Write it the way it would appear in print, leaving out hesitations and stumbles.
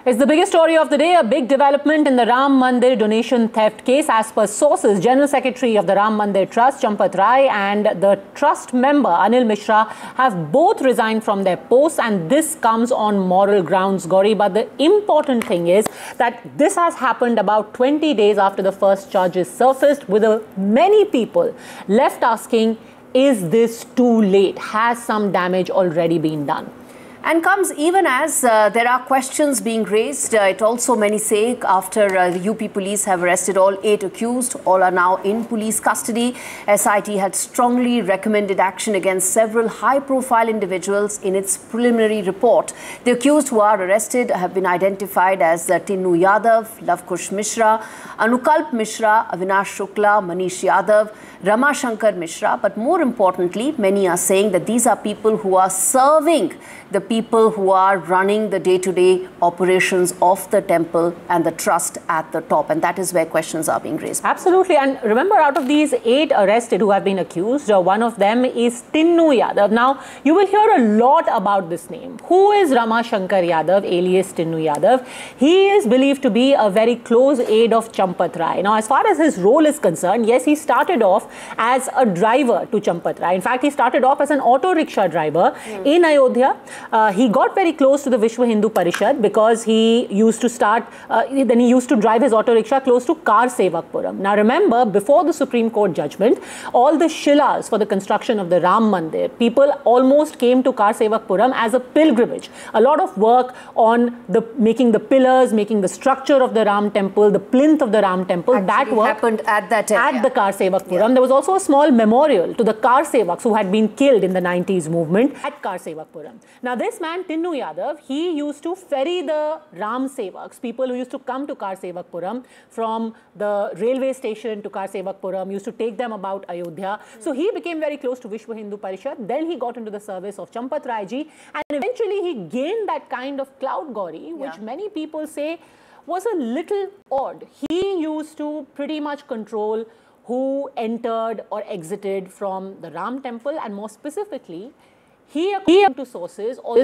It's the biggest story of the day, a big development in the Ram Mandir donation theft case. As per sources, General Secretary of the Ram Mandir Trust, Champat Rai, and the trust member, Anil Mishra, have both resigned from their posts, and this comes on moral grounds, Gauri. But the important thing is that this has happened about 20 days after the first charges surfaced, with many people left asking, is this too late? Has some damage already been done? And comes even as there are questions being raised. It also, many say, after the UP police have arrested all 8 accused, all are now in police custody. SIT had strongly recommended action against several high-profile individuals in its preliminary report. The accused who are arrested have been identified as Tinnu Yadav, Lavkush Mishra, Anukalp Mishra, Avinash Shukla, Manish Yadav, Rama Shankar Mishra. But more importantly, many are saying that these are people who are serving the people who are running the day-to-day operations of the temple and the trust at the top. And that is where questions are being raised. Absolutely. And remember, out of these 8 arrested who have been accused, one of them is Tinnu Yadav. Now, you will hear a lot about this name. Who is Rama Shankar Yadav, alias Tinnu Yadav? He is believed to be a very close aide of Champat Rai. Now, as far as his role is concerned, yes, he started off as a driver to Champat Rai. In fact, he started off as an auto rickshaw driver in Ayodhya. He got very close to the Vishwa Hindu Parishad because he used to then he used to drive his auto rickshaw close to Kar Sevakpuram. Now remember, before the Supreme Court judgment, all the shillas for the construction of the Ram Mandir, people almost came to Kar Sevakpuram as a pilgrimage. A lot of work on making the pillars, making the structure of the Ram temple, the plinth of the Ram temple. Actually, that work happened at that area. At the Kar Sevakpuram. There was also a small memorial to the Kar Sevaks who had been killed in the 90s movement at Kar Sevakpuram. Now this man, Tinnu Yadav, he used to ferry the Ram Sevaks, people who used to come to Kar Sevakpuram from the railway station to Kar Sevakpuram, used to take them about Ayodhya. So he became very close to Vishwa Hindu Parishad. Then he got into the service of Champat Rai ji, and eventually he gained that kind of clout, Gauri, which many people say was a little odd. He used to pretty much control who entered or exited from the Ram temple, and more specifically, he according to sources